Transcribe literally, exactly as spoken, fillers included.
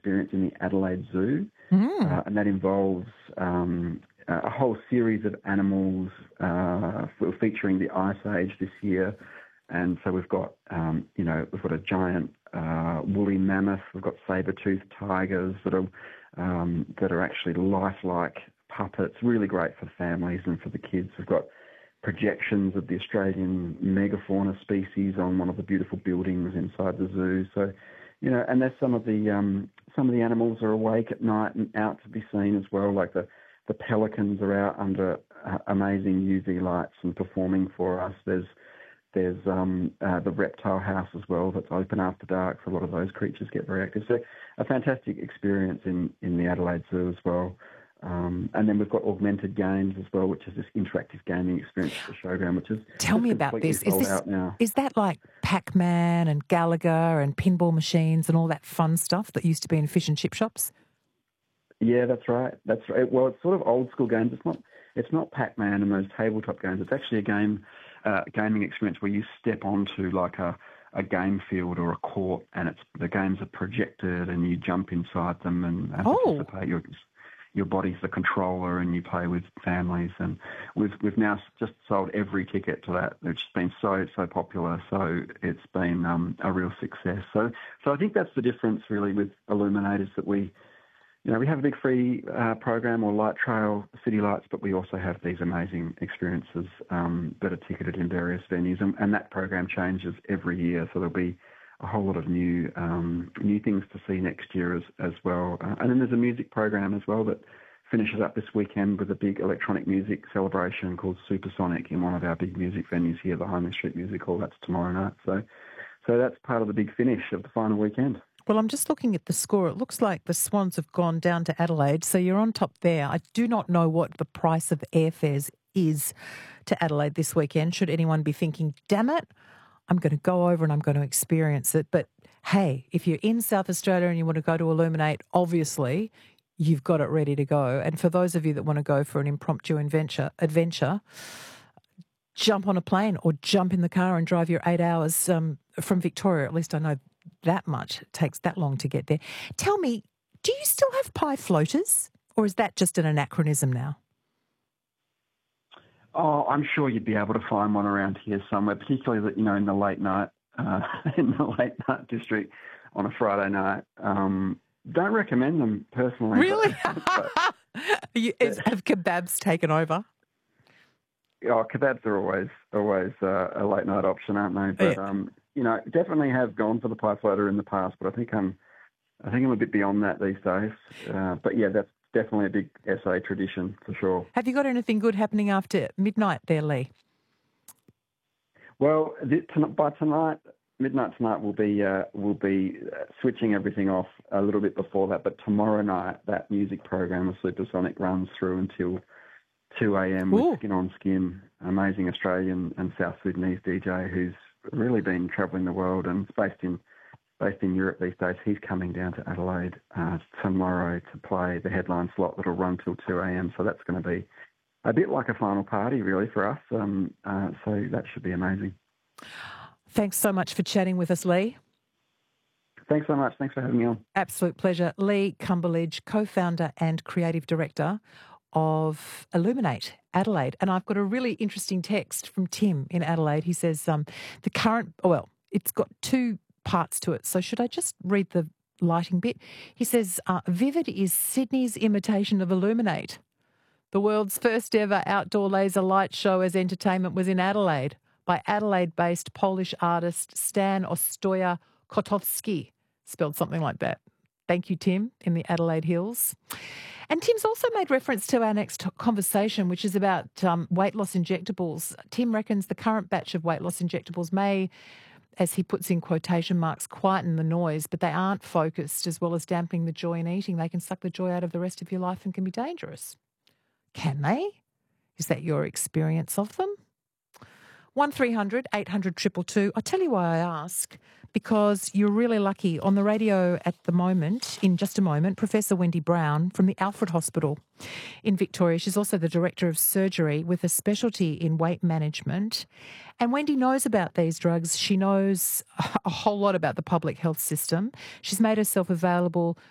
experience in the Adelaide Zoo, Mm. uh, and that involves um, a whole series of animals uh, featuring the Ice Age this year. And so we've got, um, you know, we've got a giant uh, woolly mammoth. We've got saber-toothed tigers that are um, that are actually lifelike puppets. Really great for families and for the kids. We've got projections of the Australian megafauna species on one of the beautiful buildings inside the zoo. So, you know, and there's some of the um, some of the animals are awake at night and out to be seen as well. Like the the pelicans are out under uh, amazing U V lights and performing for us. There's There's um, uh, the reptile house as well that's open after dark, so a lot of those creatures get very active. So a fantastic experience in, in the Adelaide Zoo as well. Um, and then we've got augmented games as well, which is this interactive gaming experience at the showground, which is Tell me about this. Is this out now. Is that like Pac-Man and Gallagher and pinball machines and all that fun stuff that used to be in fish and chip shops? Yeah, that's right. That's right. Well, it's sort of old school games. It's not. It's not Pac-Man and those tabletop games. It's actually a game, uh, gaming experience where you step onto like a, a game field or a court, and it's the games are projected, and you jump inside them and, and Oh. participate. Your your body's the controller, and you play with families. And we've we've now just sold every ticket to that, which has been so so popular. So it's been um, a real success. So so I think that's the difference really with Illuminate is that we. You know, we have a big free uh, program or light trail city lights, but we also have these amazing experiences um, that are ticketed in various venues, and, and that program changes every year. So there'll be a whole lot of new um, new things to see next year as as well. Uh, and then there's a music program as well that finishes up this weekend with a big electronic music celebration called Supersonic in one of our big music venues here, the High Street Music Hall. That's tomorrow night. So, so that's part of the big finish of the final weekend. Well, I'm just looking at the score. It looks like the Swans have gone down to Adelaide, so you're on top there. I do not know what the price of airfares is to Adelaide this weekend. Should anyone be thinking, damn it, I'm going to go over and I'm going to experience it. But hey, if you're in South Australia and you want to go to Illuminate, obviously you've got it ready to go. And for those of you that want to go for an impromptu adventure, adventure, jump on a plane or jump in the car and drive your eight hours um, from Victoria. At least I know that much. It takes that long to get there. Tell me, do you still have pie floaters, or is that just an anachronism now? Oh, I'm sure you'd be able to find one around here somewhere, particularly you know in the late night uh, in the late night district on a Friday night. Um, don't recommend them personally. Really? But, but, you, is, have kebabs taken over? Oh, kebabs are always always uh, a late night option, aren't they? But Yeah. um, you know, definitely have gone for the pie floater in the past, but I think I'm I think I'm a bit beyond that these days. Uh, but yeah, that's definitely a big S A tradition for sure. Have you got anything good happening after midnight there, Lee? Well, the, to, by tonight, midnight tonight, we'll be uh, we'll be uh, switching everything off a little bit before that. But tomorrow night, that music program of Supersonic runs through until two a.m. Ooh. with Skin on Skin, amazing Australian and South Sudanese D J who's really been travelling the world and is based in based in Europe these days. He's coming down to Adelaide uh, tomorrow to play the headline slot that'll run till two a.m. So that's going to be a bit like a final party, really, for us. Um, uh, so that should be amazing. Thanks so much for chatting with us, Lee. Thanks so much. Thanks for having me on. Absolute pleasure. Lee Cumberledge, co-founder and creative director of Illuminate Adelaide. And I've got a really interesting text from Tim in Adelaide. He says um, the current, well, it's got two parts to it. So should I just read the lighting bit? He says, uh, Vivid is Sydney's imitation of Illuminate. The world's first ever outdoor laser light show as entertainment was in Adelaide by Adelaide-based Polish artist Stan Ostoja Kotowski, spelled something like that. Thank you, Tim, in the Adelaide Hills. And Tim's also made reference to our next conversation, which is about um, weight loss injectables. Tim reckons the current batch of weight loss injectables may, as he puts in quotation marks, quieten the noise, but they aren't focused as well as dampening the joy in eating. They can suck the joy out of the rest of your life and can be dangerous. Can they? Is that your experience of them? one three hundred eight hundred two two two. I'll tell you why I ask, because you're really lucky. On the radio at the moment, in just a moment, Professor Wendy Brown from the Alfred Hospital in Victoria. She's also the Director of Surgery with a specialty in weight management. And Wendy knows about these drugs. She knows a whole lot about the public health system. She's made herself available